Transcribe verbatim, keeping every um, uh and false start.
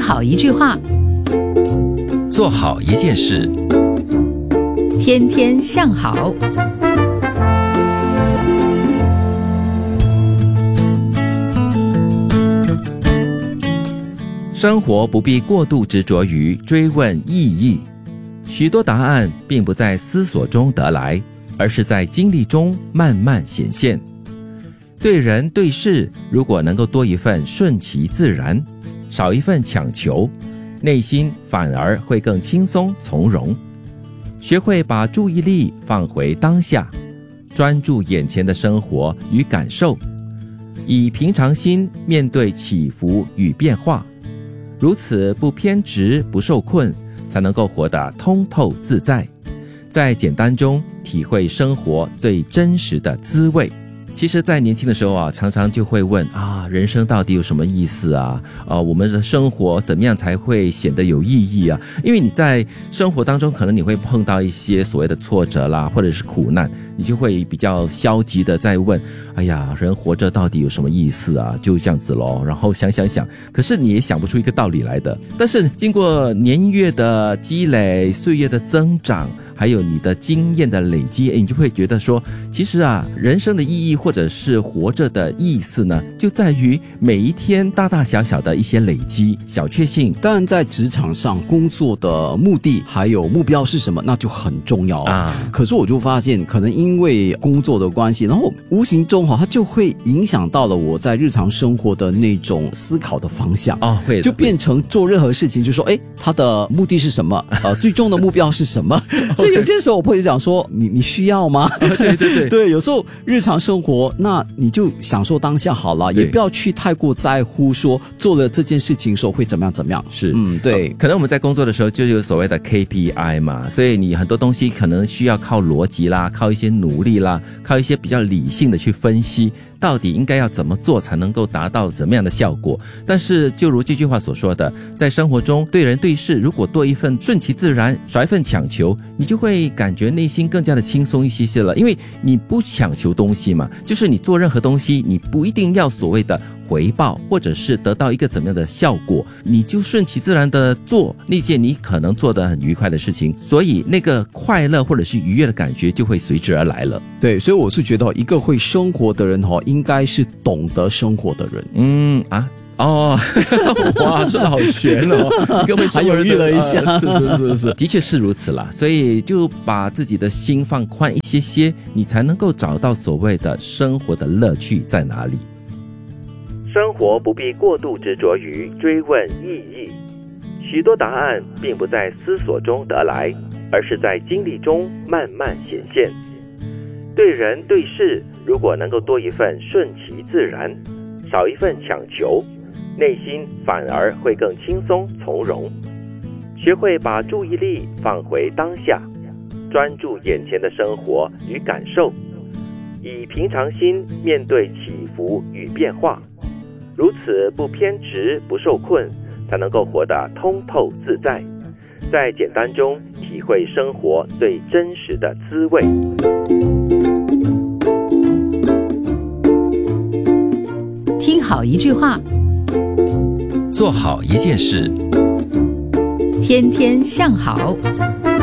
好一句话， 做好一件事， 天天向好。 生活不必过度执着于追问意义，许多答案并不在思索中得来，而是在经历中慢慢显现。对人对事，如果能够多一份顺其自然，少一份强求，内心反而会更轻松从容。学会把注意力放回当下，专注眼前的生活与感受，以平常心面对起伏与变化，如此不偏执不受困，才能够活得通透自在，在简单中体会生活最真实的滋味。其实在年轻的时候啊，常常就会问啊，人生到底有什么意思啊？呃，我们的生活怎么样才会显得有意义啊？因为你在生活当中，可能你会碰到一些所谓的挫折啦，或者是苦难，你就会比较消极的在问，哎呀，人活着到底有什么意思啊？就这样子咯，然后想想想，可是你也想不出一个道理来的。但是经过年月的积累，岁月的增长，还有你的经验的累积，你就会觉得说，其实啊，人生的意义或者是活着的意思呢，就在于每一天大大小小的一些累积小确幸。 当然在职场上工作的目的还有目标是什么，那就很重要啊。可是我就发现，可能因为工作的关系，然后无形中它就会影响到了我在日常生活的那种思考的方向哦，会就变成做任何事情就说，哎，它的目的是什么？呃，最终的目标是什么？所以有些时候我会讲说，你你需要吗？ 对对对对，有时候日常生活，那你就享受当下好了，也不要去太过在乎说做了这件事情的时候会怎么样怎么样。 是， 嗯，对、 呃，可能我们在工作的时候就有所谓的 K P I 嘛，所以你很多东西可能需要靠逻辑啦，靠一些努力啦，靠一些比较理性的去分析，到底应该要怎么做才能够达到怎么样的效果。但是就如这句话所说的，在生活中对人对事，如果多一份顺其自然，少一份强求，你就会感觉内心更加的轻松一些些了。因为你不强求东西嘛，就是你做任何东西，你不一定要所谓的回报，或者是得到一个怎么样的效果，你就顺其自然的做那件你可能做得很愉快的事情，所以那个快乐或者是愉悦的感觉就会随之而来了。 对，所以我是觉得一个会生活的人应该是懂得生活的人。 嗯啊哦，哇，说的好玄哦，各位还犹豫了一下、 呃、是是是是，的确是如此啦。所以就把自己的心放宽一些些，你才能够找到所谓的生活的乐趣在哪里。 生活不必过度执着于追问意义，许多答案并不在思索中得来，而是在经历中慢慢显现。对人对事，如果能够多一份顺其自然，少一份强求，内心反而会更轻松从容。学会把注意力放回当下，专注眼前的生活与感受，以平常心面对起伏与变化，如此不偏执不受困，才能够活得通透自在，在简单中体会生活最真实的滋味。 听好一句话， 做好一件事， 天天向好。